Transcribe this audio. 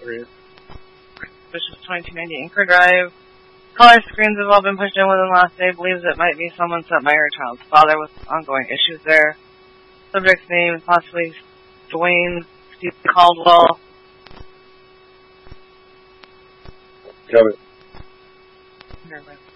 Which is 2290 Anchor Drive. Caller screens have all been pushed in within the last day. Believes it might be someone sent by her child's father with ongoing issues there. Subject's name is possibly Dwayne Steve Caldwell. Got it.